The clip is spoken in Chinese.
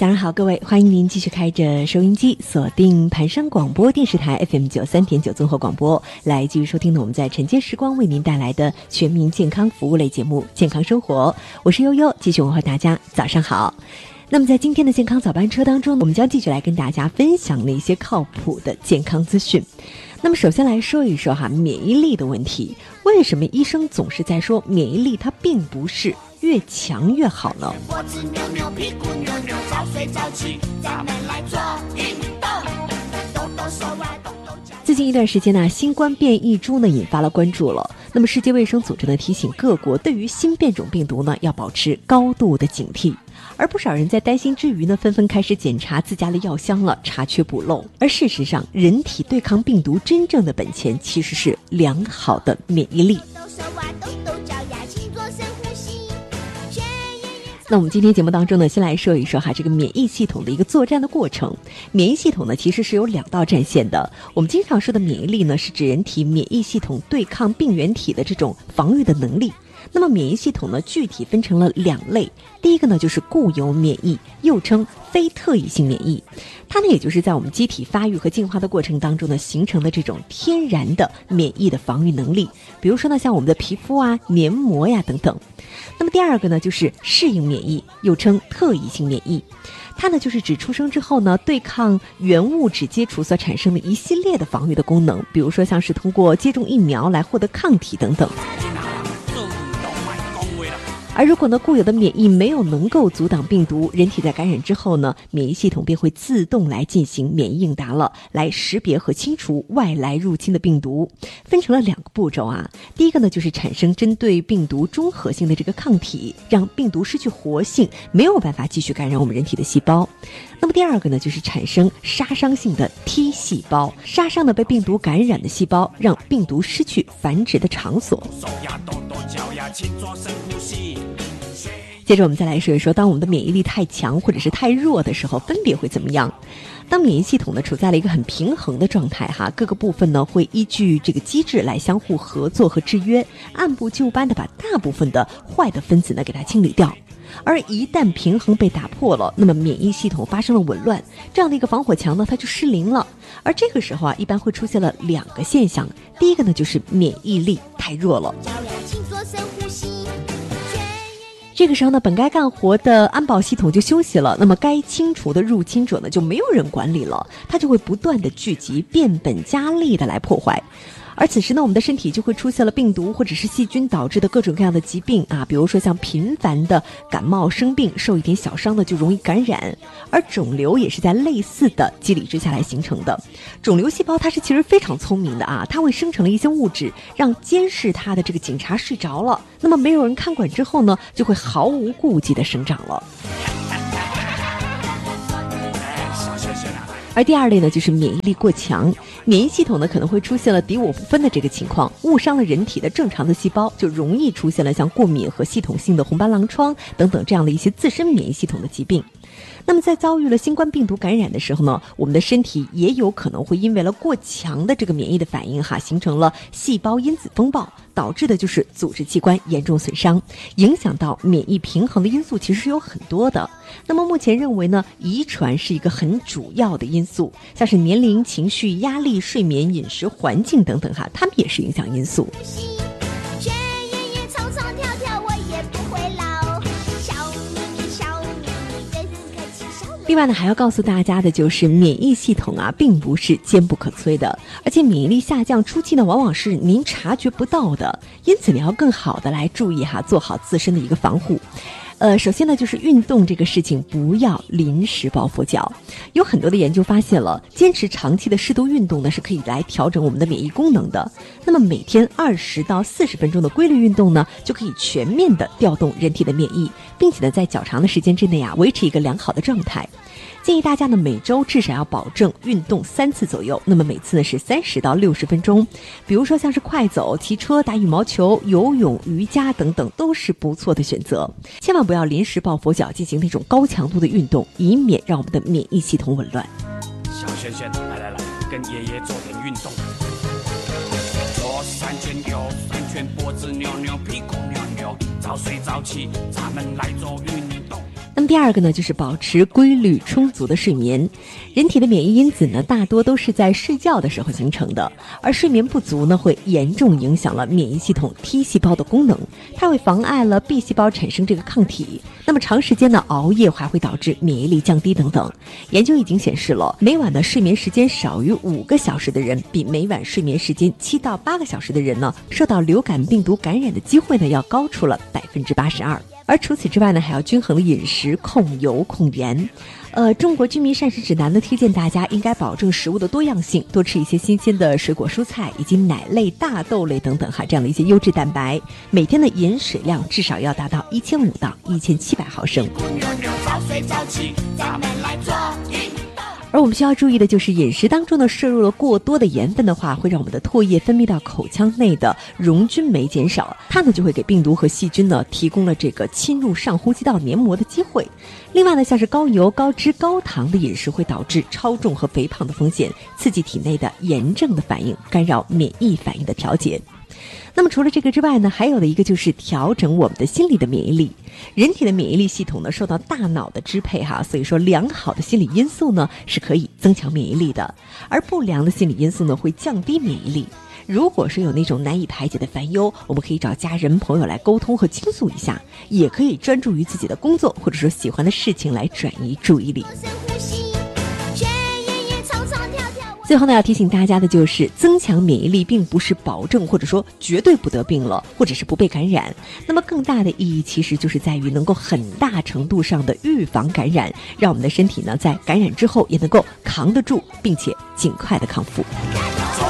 早上好，各位，欢迎您继续开着收音机，锁定盘山广播电视台 FM93.9 综合广播，来继续收听我们在晨间时光为您带来的全民健康服务类节目《健康生活》，我是悠悠，继续问候大家早上好。那么在今天的健康早班车当中，我们将继续来跟大家分享一些靠谱的健康资讯。那么首先来说一说免疫力的问题，为什么医生总是在说免疫力它并不是越强越好呢？最近一段时间呢，新冠变异株呢引发了关注了。那么世界卫生组织呢提醒各国对于新变种病毒呢要保持高度的警惕。而不少人在担心之余呢，纷纷开始检查自家的药箱了，查缺补漏。而事实上，人体对抗病毒真正的本钱其实是良好的免疫力。那我们今天节目当中呢，先来说一说这个免疫系统的一个作战的过程。免疫系统呢，其实是有两道战线的。我们经常说的免疫力呢，是指人体免疫系统对抗病原体的这种防御的能力。那么免疫系统呢，具体分成了两类。第一个呢，就是固有免疫，又称非特异性免疫。它呢，也就是在我们机体发育和进化的过程当中呢，形成的这种天然的免疫的防御能力。比如说呢，像我们的皮肤啊、黏膜呀等等。那么第二个呢，就是适应免疫，又称特异性免疫。它呢，就是指出生之后呢，对抗原物质接触所产生的一系列的防御的功能，比如说像是通过接种疫苗来获得抗体等等。而如果呢，固有的免疫没有能够阻挡病毒，人体在感染之后呢，免疫系统便会自动来进行免疫应答了，来识别和清除外来入侵的病毒。分成了两个步骤啊。第一个呢，就是产生针对病毒中和性的这个抗体，让病毒失去活性，没有办法继续感染我们人体的细胞。那么第二个呢，就是产生杀伤性的 T 细胞，杀伤了被病毒感染的细胞，让病毒失去繁殖的场所。接着我们再来说一说，当我们的免疫力太强或者是太弱的时候，分别会怎么样？当免疫系统呢处在了一个很平衡的状态各个部分呢会依据这个机制来相互合作和制约，按部就班的把大部分的坏的分子呢给它清理掉。而一旦平衡被打破了，那么免疫系统发生了紊乱，这样的一个防火墙呢它就失灵了。而这个时候一般会出现了两个现象。第一个呢，就是免疫力太弱了。这个时候呢，本该干活的安保系统就休息了，那么该清除的入侵者呢，就没有人管理了，它就会不断的聚集，变本加厉的来破坏。而此时呢，我们的身体就会出现了病毒或者是细菌导致的各种各样的疾病比如说像频繁的感冒生病，受一点小伤的就容易感染。而肿瘤也是在类似的机理之下来形成的。肿瘤细胞它是其实非常聪明的它会生成了一些物质，让监视它的这个警察睡着了，那么没有人看管之后呢，就会毫无顾忌的生长了。而第二类呢，就是免疫力过强，免疫系统呢可能会出现了敌我不分的这个情况，误伤了人体的正常的细胞，就容易出现了像过敏和系统性的红斑狼疮等等这样的一些自身免疫系统的疾病。那么在遭遇了新冠病毒感染的时候呢，我们的身体也有可能会因为了过强的这个免疫的反应形成了细胞因子风暴，导致的就是组织器官严重损伤。影响到免疫平衡的因素其实是有很多的。那么目前认为呢，遗传是一个很主要的因素，像是年龄、情绪、压力、睡眠、饮食、环境等等它们也是影响因素。另外呢，还要告诉大家的就是免疫系统并不是坚不可摧的，而且免疫力下降初期呢，往往是您察觉不到的，因此你要更好的来注意做好自身的一个防护。首先呢，就是运动这个事情不要临时抱佛脚。有很多的研究发现了，坚持长期的适度运动呢，是可以来调整我们的免疫功能的。那么每天20到40分钟的规律运动呢，就可以全面的调动人体的免疫，并且呢，在较长的时间之内维持一个良好的状态。建议大家呢每周至少要保证运动3次左右，那么每次呢是30到60分钟。比如说像是快走、骑车、打羽毛球、游泳、瑜伽等等，都是不错的选择。千万不要临时抱佛脚进行那种高强度的运动，以免让我们的免疫系统紊乱。 小轩轩，来，跟爷爷做点运动。左3圈，右3圈，脖子扭扭，屁股扭扭，早睡早起，咱们来做运动。 那么第二个呢，就是保持规律充足的睡眠。人体的免疫因子呢，大多都是在睡觉的时候形成的，而睡眠不足呢，会严重影响了免疫系统 T 细胞的功能，它会妨碍了 B 细胞产生这个抗体。那么长时间的熬夜还会导致免疫力降低等等。研究已经显示了，每晚的睡眠时间少于5个小时的人，比每晚睡眠时间7到8个小时的人呢，受到流感病毒感染的机会呢，要高出了82%。而除此之外呢，还要均衡的饮食，控油控盐。中国居民膳食指南呢，推荐大家应该保证食物的多样性，多吃一些新鲜的水果蔬菜以及奶类、大豆类等等这样的一些优质蛋白。每天的饮水量至少要达到1500到1700毫升。 早睡早起，咱们来做运动。 而我们需要注意的就是饮食当中呢，摄入了过多的盐分的话，会让我们的唾液分泌到口腔内的溶菌酶减少，它呢就会给病毒和细菌呢提供了这个侵入上呼吸道黏膜的机会。另外呢，像是高油、高脂、高糖的饮食会导致超重和肥胖的风险，刺激体内的炎症的反应，干扰免疫反应的调节。那么除了这个之外呢，还有的一个就是调整我们的心理的免疫力。人体的免疫力系统呢受到大脑的支配所以说良好的心理因素呢是可以增强免疫力的，而不良的心理因素呢会降低免疫力。如果是有那种难以排解的烦忧，我们可以找家人朋友来沟通和倾诉一下，也可以专注于自己的工作或者说喜欢的事情来转移注意力。最后呢，要提醒大家的就是增强免疫力并不是保证或者说绝对不得病了，或者是不被感染。那么更大的意义其实就是在于能够很大程度上的预防感染，让我们的身体呢在感染之后也能够扛得住，并且尽快的康复。